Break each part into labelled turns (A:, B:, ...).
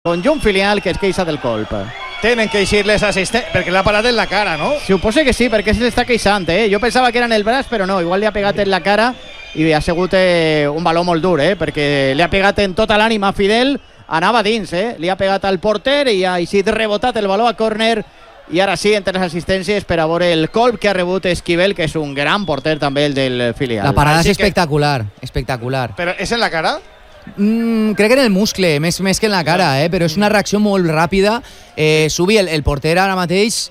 A: Conjunt filial que es queixa del colp.
B: Tenen que eixir les assistents perquè l'ha parat en la cara, no?
A: Suposo que sí, perquè se l'està queixant, Jo pensava que era en el braç, però no, igual li ha pegat en la cara i ha sigut un baló molt dur, perquè li ha pegat en tota l'ànima a Fidel, anava dins, li ha pegat al porter i ha eixit rebotat el baló a córner. I ara sí, entre les assistències per a veure el colp que ha rebut Esquivel, que és un gran porter també el del filial.
C: La parada és espectacular, espectacular.
B: Però és en la cara?
C: Crec que en el muscle, més que en la cara, però és una reacció molt ràpida. Subi el porter ara mateix,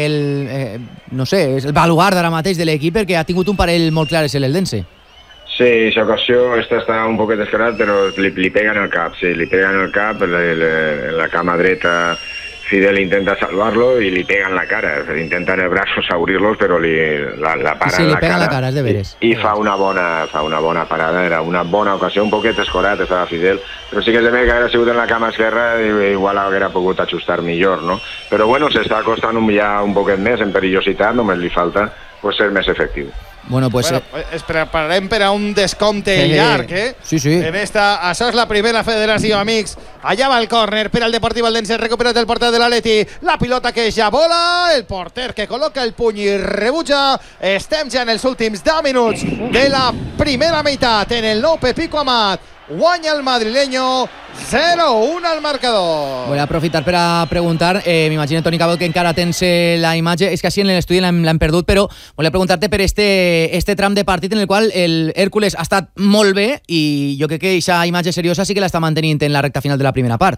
C: no sé, és el baluard ara mateix de l'equip perquè ha tingut un parell molt clar, és l'Eldense.
D: Sí, aquesta ocasió està un poquet descarat, però li pega en el cap, sí, li pega en el cap, en la cama dreta. Fidel intenta salvarlo y le pega en la cara, intenta en el brazo saurir-los, però la para
C: sí,
D: en la cara. Sí,
C: li pega en la cara, és de veres.
D: I fa una bona parada, era una bona ocasió, un poquet escorat estava Fidel, però sí que és de veres que haguera sigut en la cama esquerra i igual haguera pogut ajustar millor, no? Però bueno, s'està acostant ja un poquet més en perillositat, només li falta ser més efectiu.
C: Bueno, pues
B: es prepararem per a un descompte llarg,
C: Sí.
B: Això és la primera federació, amics. Allà va el córner per al Deportiu Eldense, recuperat el porter de l'Atleti. La pilota que ja vola, el porter que col·loca el puny i rebutja. Estem ja en els últims 10 minuts de la primera meitat. En el nou Pepico Amat guanya el madrileño, 0-1 al marcador.
C: Voy a aprofitar per a preguntar, m'imagino, Toni Cabot, que encara tens la imatge, és que així en l'estudi l'hem perdut, però volia preguntar-te per este tram de partit en el qual el Hércules ha estat molt bé i jo crec que aquesta imatge seriosa sí que l'està mantenint en la recta final de la primera part.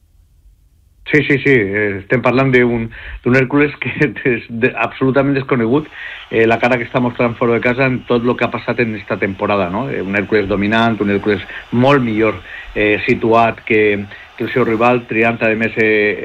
E: Sí, estem parlant d'un Hércules que és absolutament desconegut, la cara que està mostrant fora de casa en tot el que ha passat en esta temporada, no? Un Hércules dominant, un Hércules molt millor situat que el seu rival, triant a més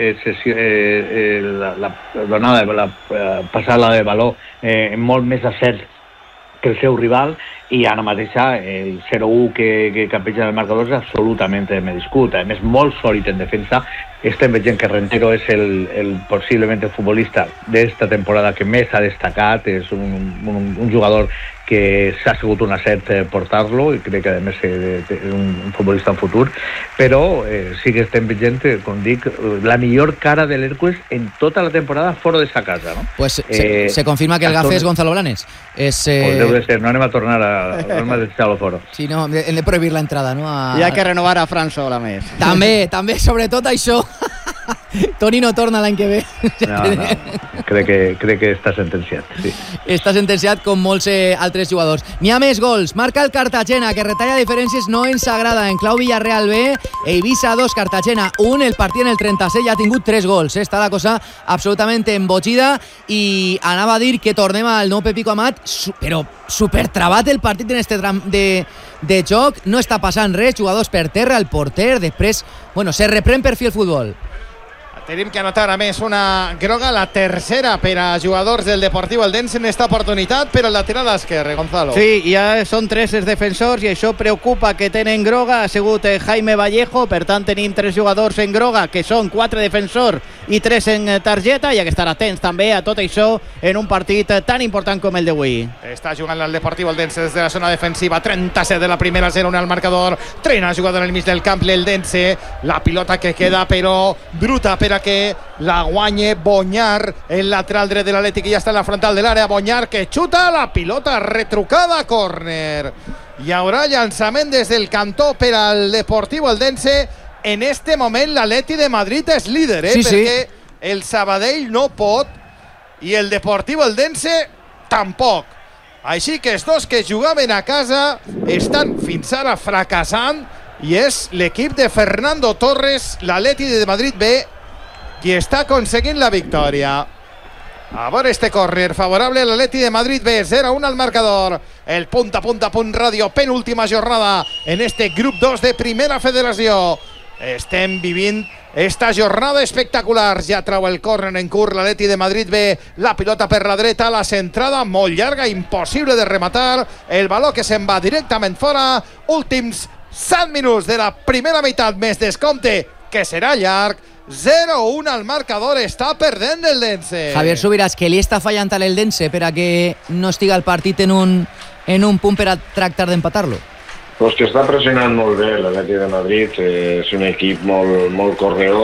E: la passada de valor molt més acert que el seu rival, i ara mateix el 0-1 que campeja el marcador és absolutament merescut. A més, molt sòlid en defensa. Estem veient que Rentero és possiblement el futbolista d'esta temporada que més ha destacat. És un jugador que s'ha sigut un acert portar-lo, i crec que a més és un futbolista en futur, però sí que estem veient, com dic, la millor cara de l'Hércules en tota la temporada fora de sa casa, no?
C: Pues se confirma que el gafe és Gonzalo Blanes.
E: Pues deu de ser, no anem a tornar a deixar-lo fora.
C: Sí, no, hem de prohibir la entrada, no?
A: Hi ha que renovar a Fran Sol, a més.
C: També, sobretot això. Toni no torna l'any que ve.
E: No. Crec que està sentenciat, sí.
C: Està sentenciat com molts altres jugadors. N'hi ha més gols. Marca el Cartagena, que retalla diferències, no ens agrada. En clau Villarreal B, Eivissa 2, Cartagena 1. El partit en el 36 ja ha tingut 3 gols. Està la cosa absolutament embotxida i anava a dir que tornem al nou Pepico Amat, però supertrabat el partit en este tram de joc. No està passant res, jugadors per terra, el porter, després, se reprèn per fi el futbol.
B: Tenim que anotar a més una groga, la tercera per a jugadors del Deportiu Eldense en esta oportunitat, però el lateral esquerre, Gonzalo.
A: Sí, ja són 3 els defensors i això preocupa, que tenen groga. Ha sigut Jaime Vallejo, per tant tenim 3 jugadors en groga, que són 4 defensors i 3 en targeta, i ha que estar atents també a tot això en un partit tan important com el d'avui.
B: Està jugant el Deportiu Eldense des de la zona defensiva, 37 de la primera, 0-1 al marcador. Trena jugador en el mig del camp l'Eldense, la pilota que queda però bruta per que la guanye Boñar, el lateral dret de l'Atleti, que ja està en la frontal de l'àrea. Boñar que xuta, la pilota retrucada a córner. Hi haurà llançament des del cantó per al Deportiu Eldense. En este moment l'Atleti de Madrid és líder, perquè el Sabadell no pot i el Deportiu Eldense tampoc. Així que els dos que jugaven a casa estan fins ara fracassant, i és l'equip de Fernando Torres, l'Atleti de Madrid B, qui està aconseguint la victòria. A veure este córner favorable a l'Atleti de Madrid B, 0-1 al marcador. El punt a punt ràdio, penúltima jornada en este grup 2 de Primera Federació. Estem vivint esta jornada espectacular. Ja trau el córner en curt l'Atleti de Madrid B, la pilota per la dreta, la centrada molt llarga, impossible de rematar, el baló que se'n va directament fora. Últims 7 minuts de la primera meitat més descompte, que serà llarg. 0-1 al marcador, està perdent l'Eldense.
C: Javier Subirats, que li està fallant a l'Eldense per a que no estiga el partit en un punt per a tractar d'empatar-lo.
D: Pues que està pressionant molt bé l'Atlètic de Madrid, és un equip molt corredor.